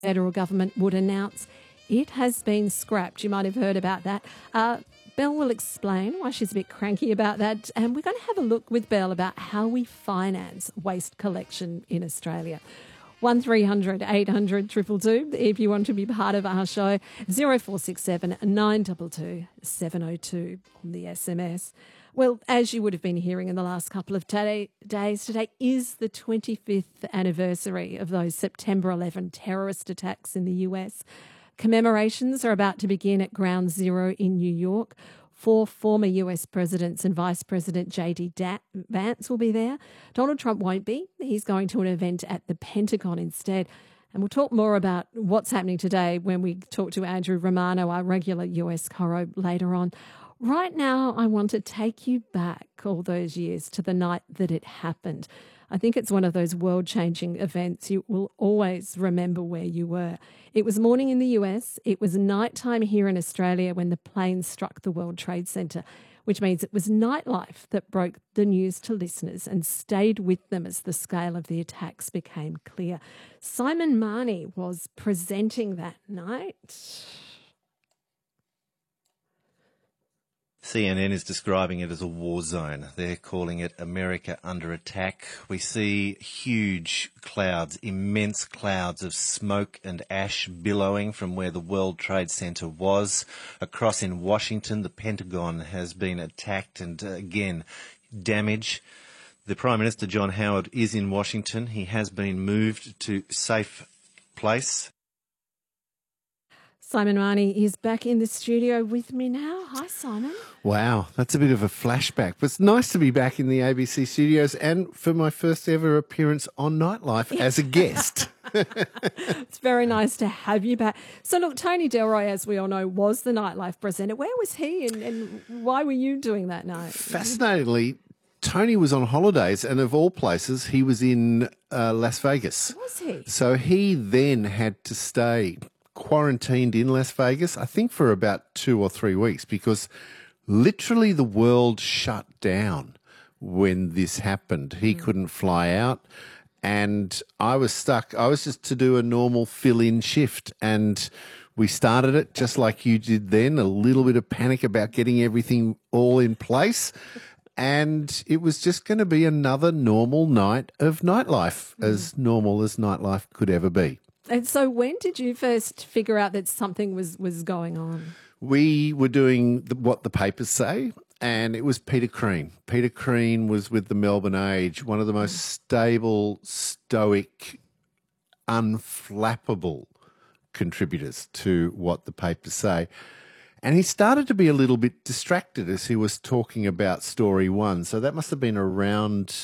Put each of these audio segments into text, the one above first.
federal government would announce it has been scrapped. You might have heard about that. Belle will explain why she's a bit cranky about that, and we're going to have a look with Belle about how we finance waste collection in Australia. 1300 800 222 if you want to be part of our show. 0467 922 702 on the SMS. Well, as you would have been hearing in the last couple of days, today is the 25th anniversary of those September 11 terrorist attacks in the US. Commemorations are about to begin at Ground Zero in New York. 4 former US presidents and Vice President J.D. Vance will be there. Donald Trump won't be. He's going to an event at the Pentagon instead. And we'll talk more about what's happening today when we talk to Andrew Romano, our regular US corro, later on. Right now, I want to take you back all those years to the night that it happened. I think it's one of those world-changing events. You will always remember where you were. It was morning in the US. It was nighttime here in Australia when the plane struck the World Trade Center, which means it was nightlife that broke the news to listeners and stayed with them as the scale of the attacks became clear. Simon Mahoney was presenting that night. CNN is describing it as a war zone. They're calling it America under attack. We see huge clouds, immense clouds of smoke and ash billowing from where the World Trade Center was. Across in Washington, the Pentagon has been attacked and again, damage. The Prime Minister, John Howard, is in Washington. He has been moved to safe place. Simon Mahoney is back in the studio with me now. Hi, Simon. Wow, that's a bit of a flashback. But it's nice to be back in the ABC studios and for my first ever appearance on Nightlife as a guest. It's very nice to have you back. So, look, Tony Delroy, as we all know, was the Nightlife presenter. Where was he and why were you doing that night? Fascinatingly, Tony was on holidays and of all places, he was in Las Vegas. Was he? So he then had to stay quarantined in Las Vegas, I think for about 2 or 3 weeks, because literally the world shut down when this happened. He couldn't fly out and I was stuck. I was just to do a normal fill-in shift and we started it just like you did then, a little bit of panic about getting everything all in place. And it was just going to be another normal night of Nightlife, as normal as Nightlife could ever be. And so when did you first figure out that something was going on? We were doing what the papers say, and it was Peter Crean. Peter Crean was with the Melbourne Age, one of the most stable, stoic, unflappable contributors to what the papers say. And he started to be a little bit distracted as he was talking about Story One. So that must have been around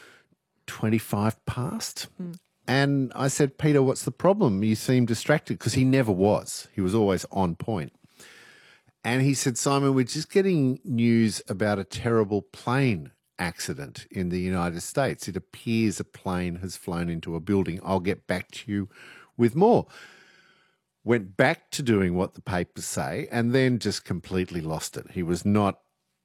25 past. And I said, Peter, what's the problem? You seem distracted, because he never was. He was always on point. And he said, Simon, we're just getting news about a terrible plane accident in the United States. It appears a plane has flown into a building. I'll get back to you with more. Went back to doing what the papers say and then just completely lost it. He was not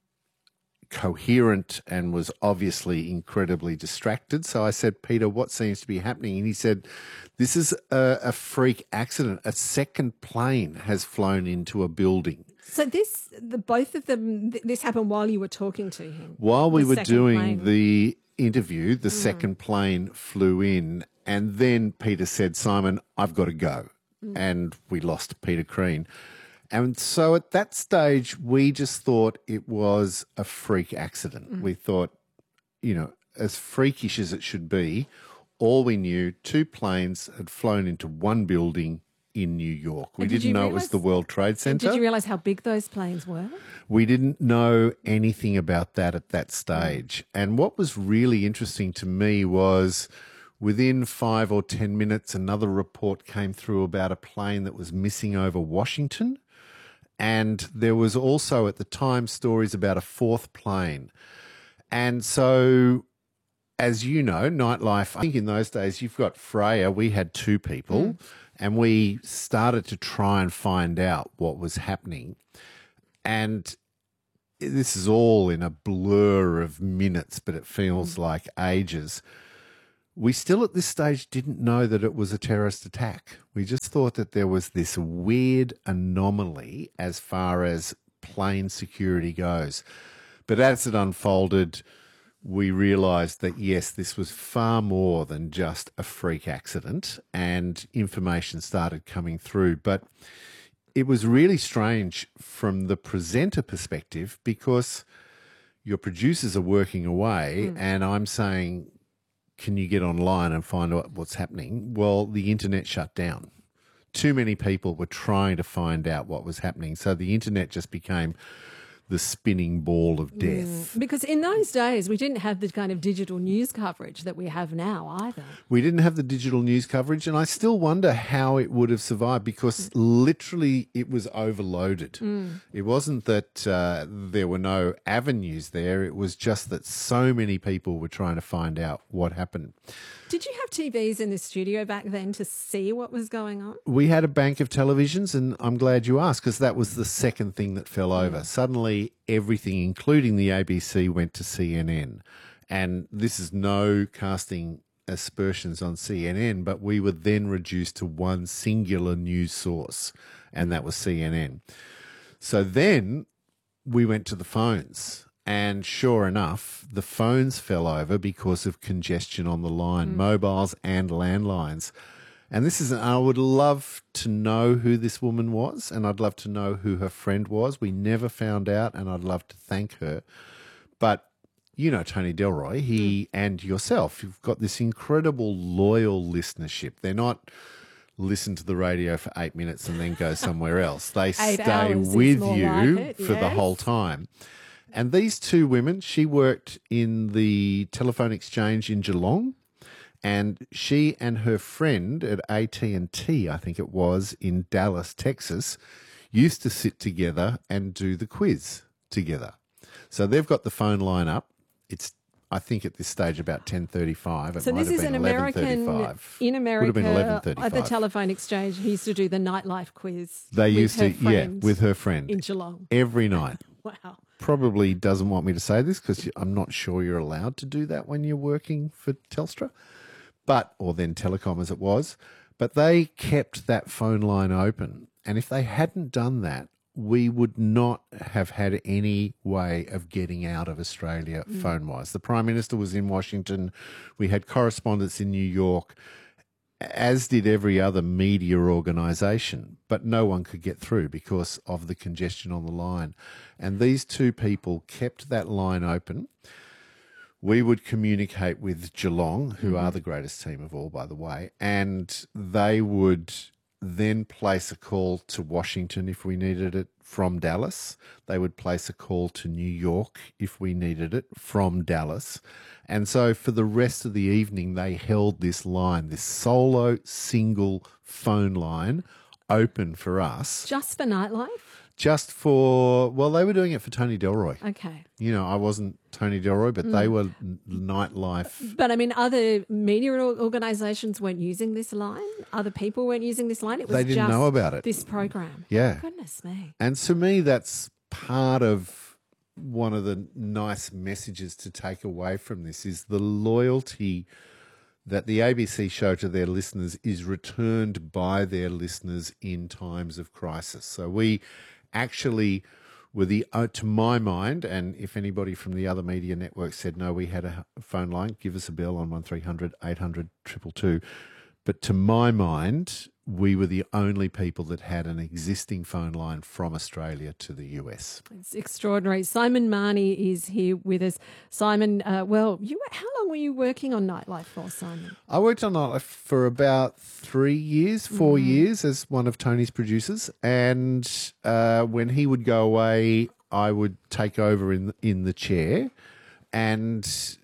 coherent and was obviously incredibly distracted. So I said, Peter, what seems to be happening? And he said, this is a freak accident. A second plane has flown into a building. So both of them, this happened while you were talking to him? While we were doing the interview, the second plane flew in and then Peter said, Simon, I've got to go. And we lost Peter Crean. And so at that stage, we just thought it was a freak accident. We thought, you know, as freakish as it should be, all we knew, 2 planes had flown into one building in New York. We didn't know it was the World Trade Center. Did you realise how big those planes were? We didn't know anything about that at that stage. And what was really interesting to me was within 5 or 10 minutes, another report came through about a plane that was missing over Washington. And there was also at the time stories about a 4th plane. And so, as you know, Nightlife, I think in those days you've got Freya, we had 2 people and we started to try and find out what was happening. And this is all in a blur of minutes, but it feels like ages. We still at this stage didn't know that it was a terrorist attack. We just thought that there was this weird anomaly as far as plane security goes. But as it unfolded, we realised that, yes, this was far more than just a freak accident, and information started coming through. But it was really strange from the presenter perspective, because your producers are working away and I'm saying, can you get online and find out what's happening? Well, the internet shut down. Too many people were trying to find out what was happening. So the internet just became the spinning ball of death. Because in those days, we didn't have the kind of digital news coverage that we have now either. We didn't have the digital news coverage, and I still wonder how it would have survived, because literally it was overloaded. It wasn't that there were no avenues there. It was just that so many people were trying to find out what happened. Did you have TVs in the studio back then to see what was going on? We had a bank of televisions, and I'm glad you asked, because that was the second thing that fell over. Suddenly, everything, including the ABC, went to CNN. And this is no casting aspersions on CNN, but we were then reduced to one singular news source, and that was CNN. So then we went to the phones. And sure enough, the phones fell over because of congestion on the line, mobiles and landlines. And this is, I would love to know who this woman was, and I'd love to know who her friend was. We never found out, and I'd love to thank her. But you know Tony Delroy, he and yourself, you've got this incredible loyal listenership. They're not listen to the radio for 8 minutes and then go somewhere else. They stay with you for the whole time. And these two women, she worked in the telephone exchange in Geelong, and she and her friend at AT&T, I think it was, in Dallas, Texas, used to sit together and do the quiz together. So they've got the phone line up. It's, I think, at this stage about 10:35. So this is an American in America Would have been 11:35. At the telephone exchange. He used to do the nightlife quiz. They used to, with her friend in Geelong every night. Wow. Probably doesn't want me to say this because I'm not sure you're allowed to do that when you're working for Telstra, or then Telecom as it was. But they kept that phone line open. And if they hadn't done that, we would not have had any way of getting out of Australia phone-wise. The Prime Minister was in Washington. We had correspondents in New York, as did every other media organisation, but no one could get through because of the congestion on the line. And these two people kept that line open. We would communicate with Geelong, who are the greatest team of all, by the way, and they would then place a call to Washington if we needed it from Dallas. They would place a call to New York if we needed it from Dallas. And so for the rest of the evening, they held this line, this solo single phone line open for us. Just for nightlife? Just for, well, they were doing it for Tony Delroy. Okay. You know, I wasn't Tony Delroy, but they were nightlife. But I mean, other media organisations weren't using this line? Other people weren't using this line? It was They didn't know about it. This program. Yeah. Goodness me. And to me, that's part of one of the nice messages to take away from this is the loyalty that the ABC show to their listeners is returned by their listeners in times of crisis. So we actually were to my mind, and if anybody from the other media networks said, no, we had a phone line, give us a bell on 1300 800 222. But to my mind, we were the only people that had an existing phone line from Australia to the US. It's extraordinary. Simon Marnie is here with us. Simon, how long were you working on Nightlife for, Simon? I worked on Nightlife for about 4 years as one of Tony's producers. And when he would go away, I would take over in the chair. And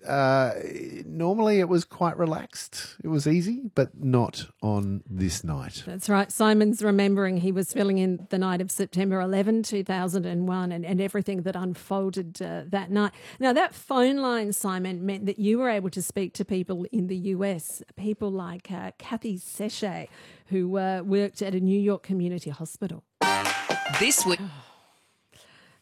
normally it was quite relaxed. It was easy, but not on this night. That's right. Simon's remembering he was filling in the night of September 11, 2001 and everything that unfolded that night. Now, that phone line, Simon, meant that you were able to speak to people in the US, people like Kathy Sechet, who worked at a New York community hospital. This week...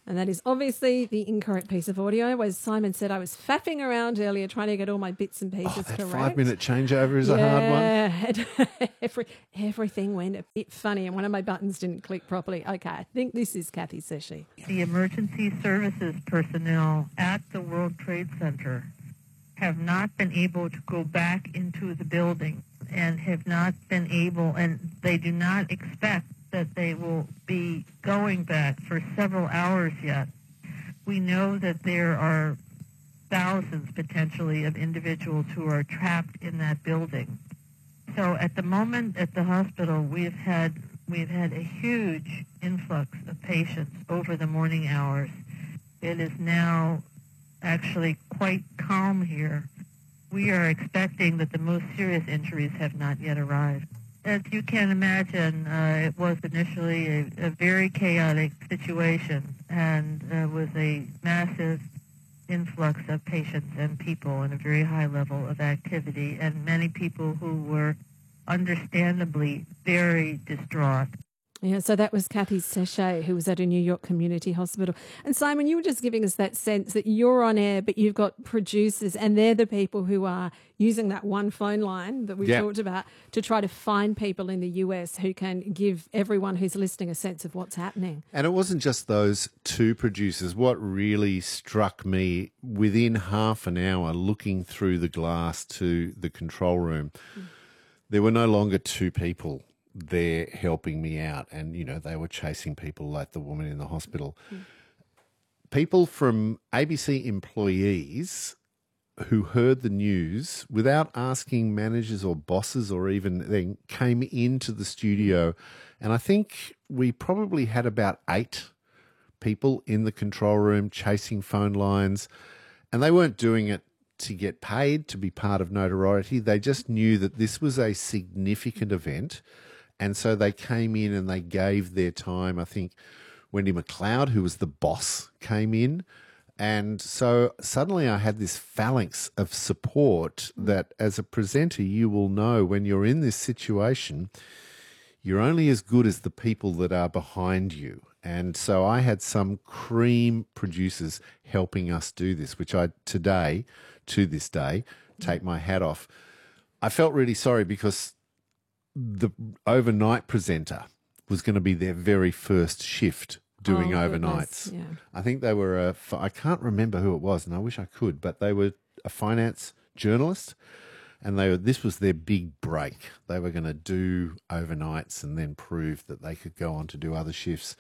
And that is obviously the incorrect piece of audio. As Simon said, I was faffing around earlier trying to get all my bits and pieces That correct. 5-minute changeover is a hard one. Yeah, everything went a bit funny and one of my buttons didn't click properly. Okay, I think this is Kathy Seshi. The emergency services personnel at the World Trade Center have not been able to go back into the building and have not been able, and they do not expect that they will be going back for several hours yet. We know that there are thousands potentially of individuals who are trapped in that building. So at the moment at the hospital, we've had a huge influx of patients over the morning hours. It is now actually quite calm here. We are expecting that the most serious injuries have not yet arrived. As you can imagine, it was initially a very chaotic situation and was a massive influx of patients and people and a very high level of activity and many people who were understandably very distraught. Yeah, so that was Kathy Seshi, who was at a New York community hospital. And Simon, you were just giving us that sense that you're on air, but you've got producers and they're the people who are using that one phone line that we've talked about to try to find people in the US who can give everyone who's listening a sense of what's happening. And it wasn't just those two producers. What really struck me within half an hour looking through the glass to the control room, there were no longer two people there helping me out. And, you know, they were chasing people like the woman in the hospital. People from ABC employees who heard the news without asking managers or bosses or even then came into the studio. And I think we probably had about 8 people in the control room chasing phone lines. And they weren't doing it to get paid, to be part of notoriety. They just knew that this was a significant event. And so they came in and they gave their time. I think Wendy McLeod, who was the boss, came in. And so suddenly I had this phalanx of support that as a presenter, you will know when you're in this situation, you're only as good as the people that are behind you. And so I had some cream producers helping us do this, which I today, to this day, take my hat off. I felt really sorry because the overnight presenter was going to be their very first shift doing overnights. Yeah. I think they were I can't remember who it was, and I wish I could, but they were a finance journalist, and this was their big break. They were going to do overnights and then prove that they could go on to do other shifts.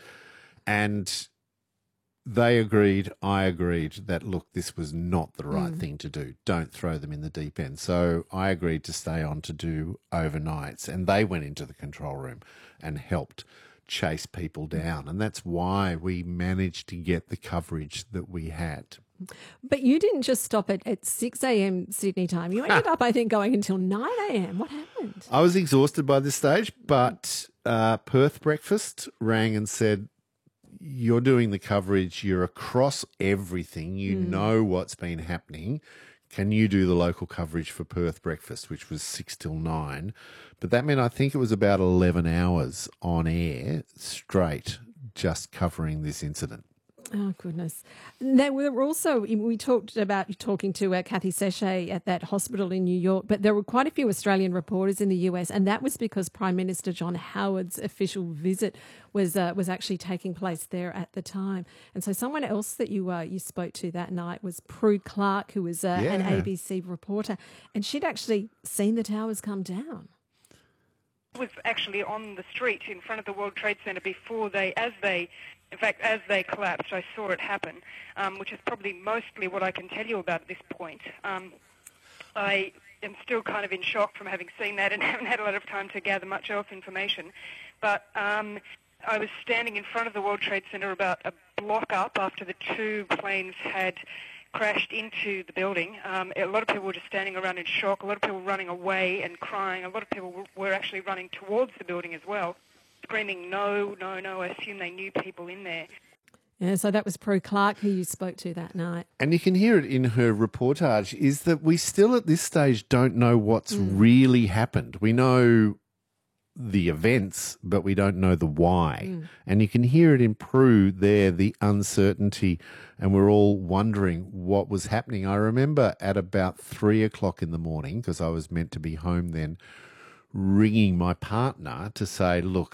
And they agreed, I agreed that, look, this was not the right thing to do. Don't throw them in the deep end. So I agreed to stay on to do overnights. And they went into the control room and helped chase people down. And that's why we managed to get the coverage that we had. But you didn't just stop at 6 a.m. Sydney time. You ended up, I think, going until 9 a.m. What happened? I was exhausted by this stage, but Perth Breakfast rang and said, you're doing the coverage, you're across everything, you know what's been happening. Can you do the local coverage for Perth Breakfast, which was 6 till 9? But that meant I think it was about 11 hours on air straight just covering this incident. Oh, goodness. There were also, we talked about you talking to Kathy Seshi at that hospital in New York, but there were quite a few Australian reporters in the US, and that was because Prime Minister John Howard's official visit was actually taking place there at the time. And so someone else that you spoke to that night was Prue Clark, who was an ABC reporter, and she'd actually seen the towers come down. Was actually on the street in front of the World Trade Center before as they collapsed. I saw it happen, which is probably mostly what I can tell you about at this point. I am still kind of in shock from having seen that and haven't had a lot of time to gather much else information. But I was standing in front of the World Trade Center about a block up after the 2 planes had crashed into the building. A lot of people were just standing around in shock. A lot of people running away and crying. A lot of people were actually running towards the building as well, screaming, no, no, no. I assume they knew people in there. Yeah, so that was Prue Clark who you spoke to that night. And you can hear it in her reportage, is that we still at this stage don't know what's really happened. We know the events, but we don't know the why. And you can hear it in Prue there, the uncertainty, and we're all wondering what was happening. I remember at about 3:00 in the morning, because I was meant to be home then, ringing my partner to say, look,